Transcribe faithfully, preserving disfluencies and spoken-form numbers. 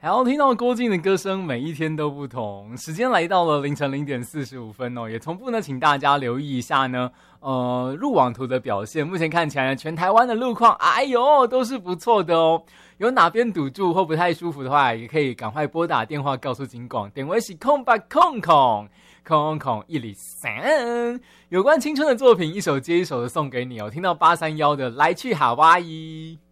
还要听到郭靖的歌声，每一天都不同。时间来到了凌晨零点四十五分哦，也同步呢，请大家留意一下呢，呃，路网图的表现。目前看起来，全台湾的路况，哎呦，都是不错的哦。有哪边堵住或不太舒服的话，也可以赶快拨打电话告诉警广，点为是空八空空空空一里三。有关青春的作品，一首接一首的送给你哦。听到八三一的来去夏威夷。